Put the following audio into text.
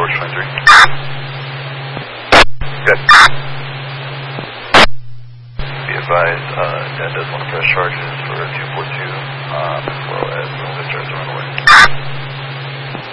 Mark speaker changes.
Speaker 1: Approach 23. Good. Be advised, Dan does want to press charges for 242.